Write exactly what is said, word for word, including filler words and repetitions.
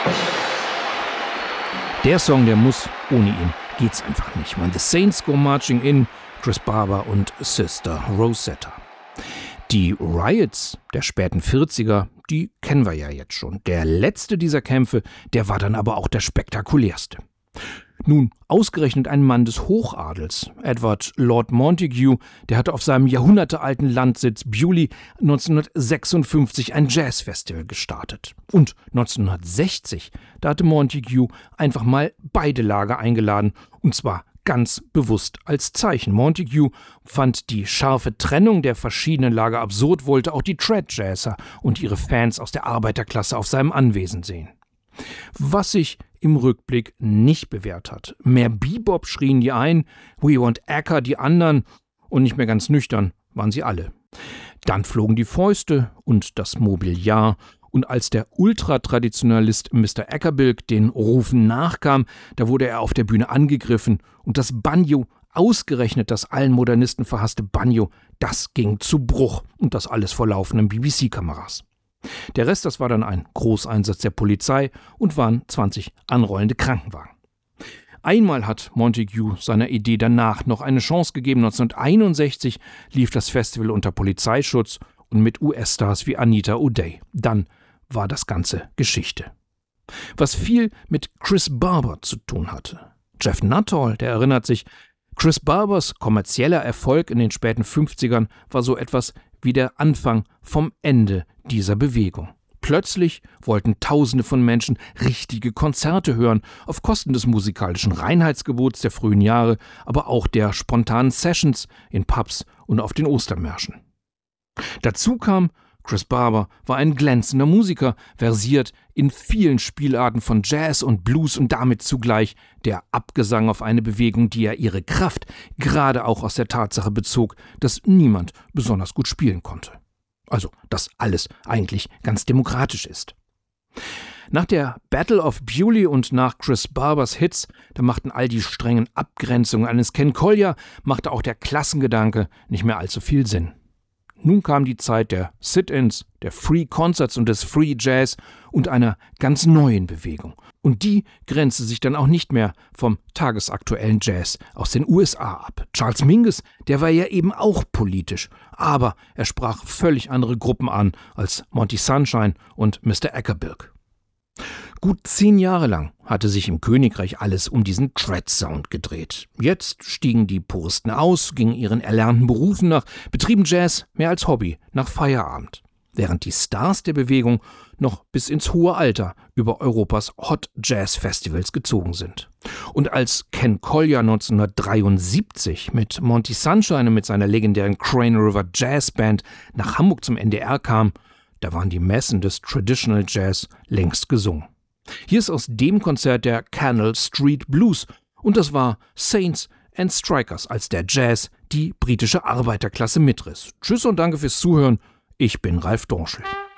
Der Song, der muss, ohne ihn geht's einfach nicht. Man, The Saints Go Marching In, Chris Barber und Sister Rosetta. Die Riots der späten vierziger, die kennen wir ja jetzt schon. Der letzte dieser Kämpfe, der war dann aber auch der spektakulärste. Nun, ausgerechnet ein Mann des Hochadels, Edward Lord Montagu, der hatte auf seinem jahrhundertealten Landsitz Beaulieu neunzehnhundertsechsundfünfzig ein Jazzfestival gestartet. Und neunzehnhundertsechzig, da hatte Montagu einfach mal beide Lager eingeladen, und zwar ganz bewusst als Zeichen. Montagu fand die scharfe Trennung der verschiedenen Lager absurd, wollte auch die Trad-Jazzer und ihre Fans aus der Arbeiterklasse auf seinem Anwesen sehen. Was sich im Rückblick nicht bewährt hat. Mehr Bebop schrien die einen, We Want Acker die anderen, und nicht mehr ganz nüchtern waren sie alle. Dann flogen die Fäuste und das Mobiliar, und als der Ultratraditionalist Mister Ackerbilk den Rufen nachkam, da wurde er auf der Bühne angegriffen, und das Banjo, ausgerechnet das allen Modernisten verhasste Banjo, das ging zu Bruch, und das alles vor laufenden B B C-Kameras. Der Rest, das war dann ein Großeinsatz der Polizei und waren zwanzig anrollende Krankenwagen. Einmal hat Montagu seiner Idee danach noch eine Chance gegeben. neunzehnhunderteinundsechzig lief das Festival unter Polizeischutz und mit U S-Stars wie Anita O'Day. Dann war das Ganze Geschichte. Was viel mit Chris Barber zu tun hatte. Jeff Nuttall, der erinnert sich, Chris Barbers kommerzieller Erfolg in den späten fünfzigern war so etwas wie der Anfang vom Ende dieser Bewegung. Plötzlich wollten Tausende von Menschen richtige Konzerte hören, auf Kosten des musikalischen Reinheitsgebots der frühen Jahre, aber auch der spontanen Sessions in Pubs und auf den Ostermärschen. Dazu kam, Chris Barber war ein glänzender Musiker, versiert in vielen Spielarten von Jazz und Blues und damit zugleich der Abgesang auf eine Bewegung, die ja ihre Kraft gerade auch aus der Tatsache bezog, dass niemand besonders gut spielen konnte. Also, dass alles eigentlich ganz demokratisch ist. Nach der Battle of Beaulieu und nach Chris Barbers Hits, da machten all die strengen Abgrenzungen eines Ken Collier, machte auch der Klassengedanke nicht mehr allzu viel Sinn. Nun kam die Zeit der Sit-ins, der Free Concerts und des Free Jazz und einer ganz neuen Bewegung. Und die grenzte sich dann auch nicht mehr vom tagesaktuellen Jazz aus den U S A ab. Charles Mingus, der war ja eben auch politisch, aber er sprach völlig andere Gruppen an als Monty Sunshine und Mister Ackerbilk. Gut zehn Jahre lang hatte sich im Königreich alles um diesen Trad-Sound gedreht. Jetzt stiegen die Puristen aus, gingen ihren erlernten Berufen nach, betrieben Jazz mehr als Hobby nach Feierabend. Während die Stars der Bewegung noch bis ins hohe Alter über Europas Hot Jazz Festivals gezogen sind. Und als Ken Collier neunzehnhundertdreiundsiebzig mit Monty Sunshine und mit seiner legendären Crane River Jazz Band nach Hamburg zum N D R kam, da waren die Messen des Traditional Jazz längst gesungen. Hier ist aus dem Konzert der Canal Street Blues, und das war Saints and Strikers, als der Jazz die britische Arbeiterklasse mitriss. Tschüss und danke fürs Zuhören. Ich bin Ralf Dorschel.